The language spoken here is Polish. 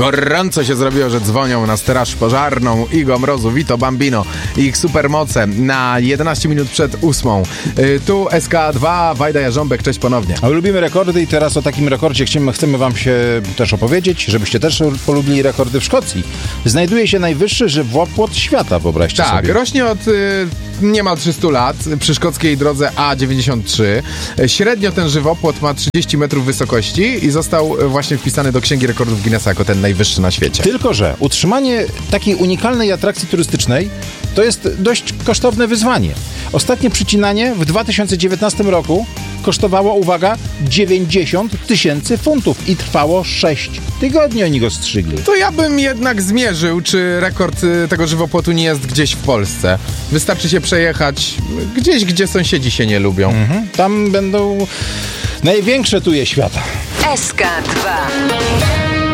gorąco się zrobiło, że dzwonią na straż pożarną. Igo Mrozu, Vito Bambino i ich supermoce na 11 minut przed 8. Tu SK2, Wajda Jarząbek, cześć ponownie. A lubimy rekordy i teraz o takim rekordzie chcemy wam się też opowiedzieć, żebyście też polubili rekordy w Szkocji. Znajduje się najwyższy żywopłot świata, wyobraźcie sobie. Tak, rośnie od niemal 300 lat przy szkockiej drodze A93. Średnio ten żywopłot ma 30 metrów wysokości i został właśnie wpisany do Księgi Rekordów Guinnessa jako ten najwyższy na świecie. Tylko że utrzymanie takiej unikalnej atrakcji turystycznej to jest dość kosztowne wyzwanie. Ostatnie przycinanie w 2019 roku kosztowało, uwaga, 90 000 funtów i trwało 6 tygodni, oni go strzygli. To ja bym jednak zmierzył, czy rekord tego żywopłotu nie jest gdzieś w Polsce. Wystarczy się przejechać gdzieś, gdzie sąsiedzi się nie lubią. Tam będą największe tuje świata. SK2